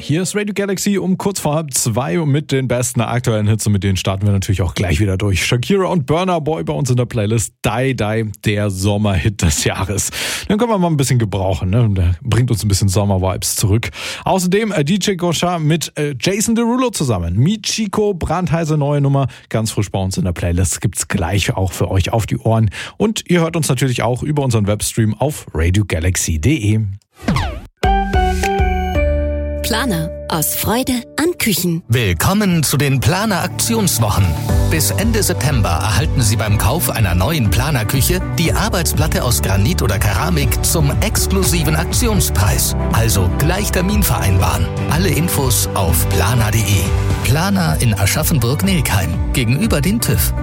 Hier ist Radio Galaxy um kurz vor 1:30 und mit den besten aktuellen Hits und mit denen starten wir natürlich auch gleich wieder durch. Shakira und Burna Boy bei uns in der Playlist. Die, der Sommerhit des Jahres. Den können wir mal ein bisschen gebrauchen, ne? Der bringt uns ein bisschen Sommer-Vibes zurück. Außerdem DJ Gosha mit Jason Derulo zusammen. Michiko, brandheiße neue Nummer, ganz frisch bei uns in der Playlist. Gibt's gleich auch für euch auf die Ohren. Und ihr hört uns natürlich auch über unseren Webstream auf radiogalaxy.de. Planer aus Freude an Küchen. Willkommen zu den Planer-Aktionswochen. Bis Ende September erhalten Sie beim Kauf einer neuen Planer-Küche die Arbeitsplatte aus Granit oder Keramik zum exklusiven Aktionspreis. Also gleich Termin vereinbaren. Alle Infos auf planer.de. Planer in Aschaffenburg-Nelkheim gegenüber dem TÜV.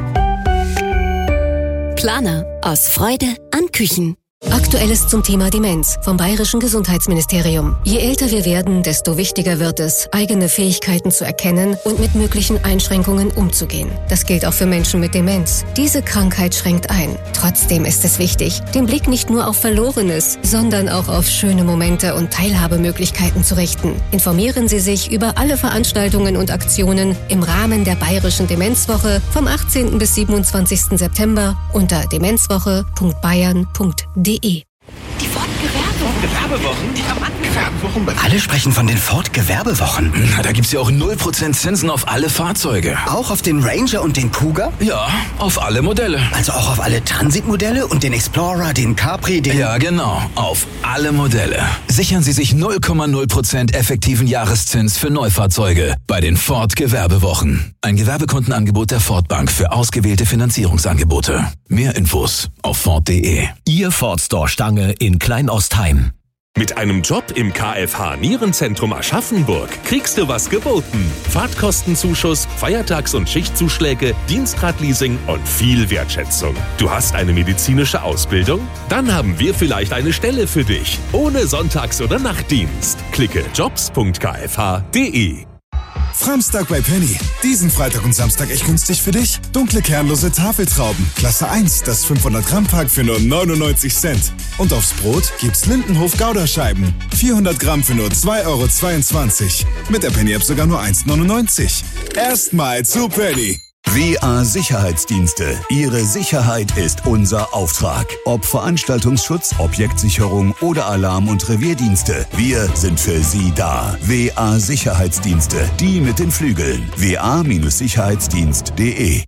Planer aus Freude an Küchen. Aktuelles zum Thema Demenz vom Bayerischen Gesundheitsministerium. Je älter wir werden, desto wichtiger wird es, eigene Fähigkeiten zu erkennen und mit möglichen Einschränkungen umzugehen. Das gilt auch für Menschen mit Demenz. Diese Krankheit schränkt ein. Trotzdem ist es wichtig, den Blick nicht nur auf Verlorenes, sondern auch auf schöne Momente und Teilhabemöglichkeiten zu richten. Informieren Sie sich über alle Veranstaltungen und Aktionen im Rahmen der Bayerischen Demenzwoche vom 18. bis 27. September unter demenzwoche.bayern.de. Die Ford-Gewerbewochen, die Gewerbewochen. Alle sprechen von den Ford-Gewerbewochen. Na, da gibt's ja auch 0% Zinsen auf alle Fahrzeuge. Auch auf den Ranger und den Kuga? Ja, auf alle Modelle. Also auch auf alle Transit-Modelle und den Explorer, den Capri, den... Ja, genau, auf alle Modelle. Sichern Sie sich 0,0% effektiven Jahreszins für Neufahrzeuge bei den Ford-Gewerbewochen. Ein Gewerbekundenangebot der Ford Bank für ausgewählte Finanzierungsangebote. Mehr Infos auf Ford.de. Ihr Ford Store Stange in Kleinostheim. Mit einem Job im KFH Nierenzentrum Aschaffenburg kriegst du was geboten. Fahrtkostenzuschuss, Feiertags- und Schichtzuschläge, Dienstradleasing und viel Wertschätzung. Du hast eine medizinische Ausbildung? Dann haben wir vielleicht eine Stelle für dich. Ohne Sonntags- oder Nachtdienst. Klicke jobs.kfh.de. Framstag bei Penny. Diesen Freitag und Samstag echt günstig für dich. Dunkle, kernlose Tafeltrauben. Klasse 1, das 500-Gramm-Pack für nur 99 Cent. Und aufs Brot gibt's Lindenhof-Gouda-Scheiben. 400 Gramm für nur 2,22 €. Mit der Penny-App sogar nur 1,99 €. Erstmal zu Penny. WA Sicherheitsdienste. Ihre Sicherheit ist unser Auftrag. Ob Veranstaltungsschutz, Objektsicherung oder Alarm- und Revierdienste. Wir sind für Sie da. WA Sicherheitsdienste. Die mit den Flügeln. wa-sicherheitsdienst.de.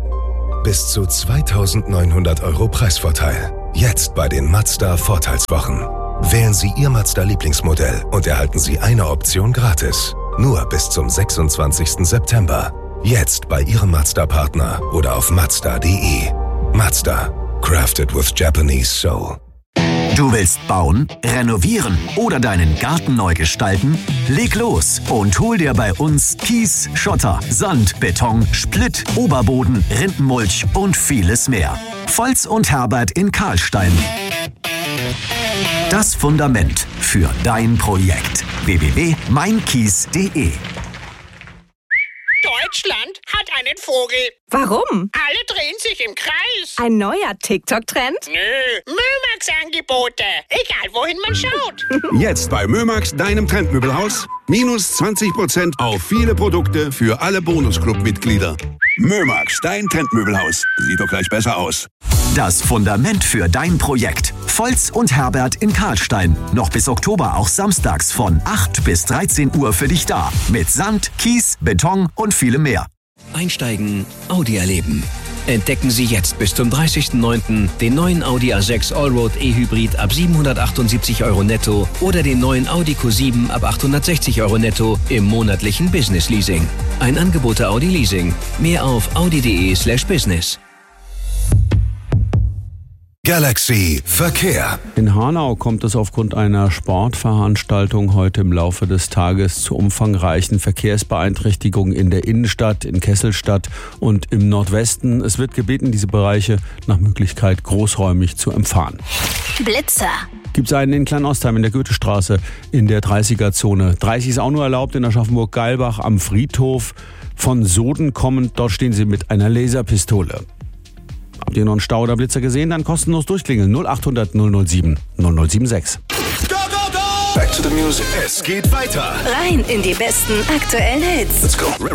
Bis zu 2.900 € Preisvorteil. Jetzt bei den Mazda Vorteilswochen. Wählen Sie Ihr Mazda-Lieblingsmodell und erhalten Sie eine Option gratis. Nur bis zum 26. September. Jetzt bei Ihrem Mazda-Partner oder auf Mazda.de. Mazda. Crafted with Japanese soul. Du willst bauen, renovieren oder deinen Garten neu gestalten? Leg los und hol dir bei uns Kies, Schotter, Sand, Beton, Splitt, Oberboden, Rindenmulch und vieles mehr. Volz und Herbert in Karlstein. Das Fundament für dein Projekt. www.meinkies.de. Deutschland hat einen Vogel. Warum? Alle drehen sich im Kreis. Ein neuer TikTok-Trend? Nö, Mömax-Angebote. Egal, wohin man schaut. Jetzt bei Mömax, deinem Trendmöbelhaus. Minus 20% auf viele Produkte für alle Bonusclub-Mitglieder. Mömax, dein Trendmöbelhaus. Sieht doch gleich besser aus. Das Fundament für dein Projekt. Volz und Herbert in Karlstein. Noch bis Oktober auch samstags von 8 bis 13 Uhr für dich da. Mit Sand, Kies, Beton und vielem mehr. Einsteigen, Audi erleben. Entdecken Sie jetzt bis zum 30.09. den neuen Audi A6 Allroad E-Hybrid ab 778 € netto oder den neuen Audi Q7 ab 860 € netto im monatlichen Business Leasing. Ein Angebot der Audi Leasing. Mehr auf audi.de/business. Galaxy Verkehr. In Hanau kommt es aufgrund einer Sportveranstaltung heute im Laufe des Tages zu umfangreichen Verkehrsbeeinträchtigungen in der Innenstadt, in Kesselstadt und im Nordwesten. Es wird gebeten, diese Bereiche nach Möglichkeit großräumig zu umfahren. Blitzer. Gibt es einen in Kleinostheim in der Goethestraße in der 30er-Zone. 30 ist auch nur erlaubt in Aschaffenburg-Geilbach am Friedhof. Von Soden kommend, dort stehen sie mit einer Laserpistole. Habt ihr noch einen Stau oder Blitzer gesehen? Dann kostenlos durchklingeln 0800 007 0076. Back to the music. Es geht weiter. Rein in die besten aktuellen Hits. Let's go.